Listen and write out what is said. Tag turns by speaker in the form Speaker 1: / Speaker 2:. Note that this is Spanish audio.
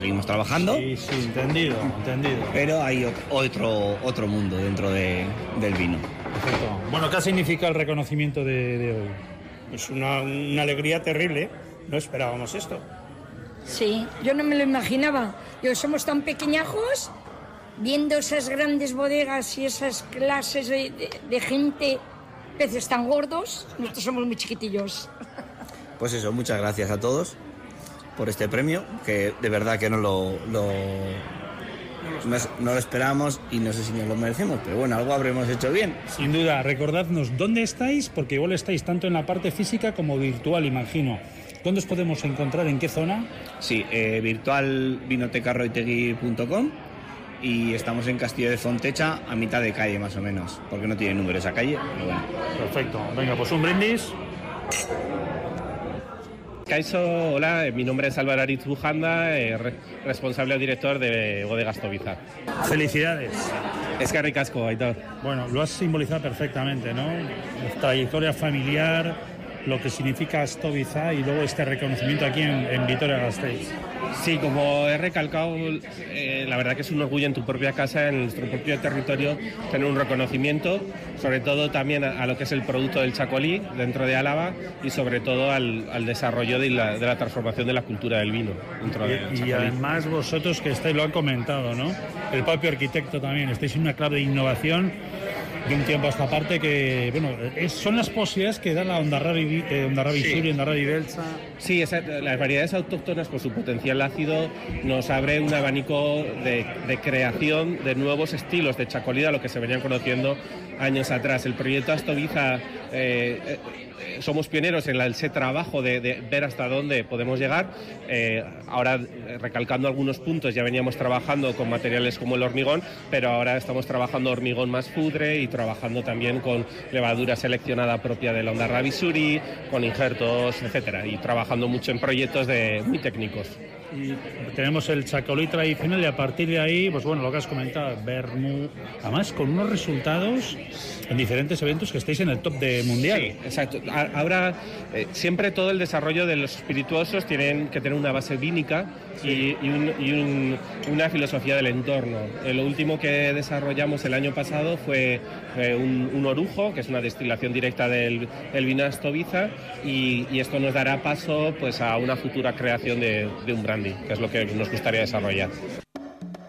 Speaker 1: Seguimos trabajando.
Speaker 2: Sí, entendido.
Speaker 1: Pero hay otro mundo dentro del vino.
Speaker 2: Perfecto. Bueno, ¿qué significa el reconocimiento de hoy?
Speaker 3: Es una alegría terrible. No esperábamos esto.
Speaker 4: Sí, yo no me lo imaginaba. Somos tan pequeñajos, viendo esas grandes bodegas y esas clases de gente, peces tan gordos, nosotros somos muy chiquitillos.
Speaker 1: Pues eso, muchas gracias a todos por este premio, que de verdad que no lo esperábamos y no sé si nos lo merecemos, pero bueno, algo habremos hecho bien.
Speaker 2: Sin duda, recordadnos dónde estáis, porque igual estáis tanto en la parte física como virtual, imagino. ¿Dónde os podemos encontrar? ¿En qué zona?
Speaker 1: Sí, virtualvinotecarroitegui.com y estamos en Castillo de Fontecha, a mitad de calle más o menos, porque no tiene número esa calle, pero bueno.
Speaker 2: Perfecto. Venga, pues un brindis.
Speaker 5: Kaixo, hola, mi nombre es Álvaro Aritz Bujanda, responsable director de Bodegas Tobiza.
Speaker 2: Felicidades.
Speaker 5: Eskerrik asko, Aitor.
Speaker 2: Bueno, lo has simbolizado perfectamente, ¿no? Trayectoria familiar, lo que significa Tobiza y luego este reconocimiento aquí en Vitoria-Gasteiz.
Speaker 5: Sí, como he recalcado, la verdad que es un orgullo en tu propia casa, en nuestro propio territorio, tener un reconocimiento, sobre todo también a lo que es el producto del chacolí dentro de Álava y sobre todo al desarrollo de la transformación de la cultura del vino dentro del chacolí.
Speaker 2: Y además vosotros que estáis, lo han comentado, ¿no? El propio arquitecto también, estáis en una clave de innovación de un tiempo a esta parte que, bueno, son las posibilidades que da la Ondarrabi Suri, Ondarrabi Beltza.
Speaker 5: Sí, las variedades autóctonas por su potencial ácido nos abre un abanico de creación de nuevos estilos de chacolí, a lo que se venían conociendo años atrás. El proyecto Astoviza, somos pioneros en ese trabajo de ver hasta dónde podemos llegar. Ahora, recalcando algunos puntos, ya veníamos trabajando con materiales como el hormigón, pero ahora estamos trabajando hormigón más fudre y trabajando también con levadura seleccionada propia de la Ondarrabi Suri, con injertos, etcétera, y trabajando mucho en proyectos muy técnicos.
Speaker 2: Y tenemos el chacolí tradicional y a partir de ahí, pues bueno, lo que has comentado, vermú, además con unos resultados en diferentes eventos que estáis en el top de mundial.
Speaker 5: Sí, exacto. Ahora siempre todo el desarrollo de los espirituosos tienen que tener una base vínica y una filosofía del entorno. Lo último que desarrollamos el año pasado fue un orujo, que es una destilación directa del vino Astoviza, y esto nos dará paso pues a una futura creación de un brandy, que es lo que nos gustaría desarrollar.